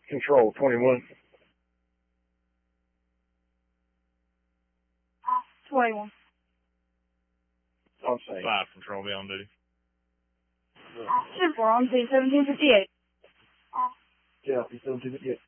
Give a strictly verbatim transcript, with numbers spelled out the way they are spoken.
Control, twenty-one. twenty-one. On site. Five, Control, be on duty. ten four, on scene, seventeen fifty-eight. Yeah, seventeen fifty-eight.